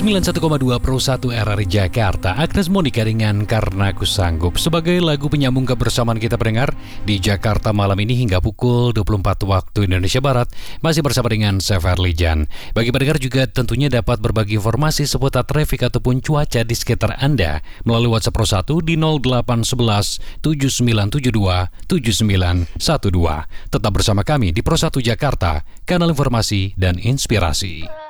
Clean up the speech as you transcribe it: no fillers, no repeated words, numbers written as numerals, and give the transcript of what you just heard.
91,2 Pro 1 RRI Jakarta. Agnes Monica dengan Karena Ku Sanggup sebagai lagu penyambung kebersamaan kita pendengar di Jakarta malam ini hingga pukul 24 waktu Indonesia Barat. Masih bersama dengan saya Ferlijan. Bagi pendengar juga tentunya dapat berbagi informasi seputar trafik ataupun cuaca di sekitar Anda melalui WhatsApp Pro 1 di 0811 7972 7912. Tetap bersama kami di Pro 1 Jakarta, kanal informasi dan inspirasi.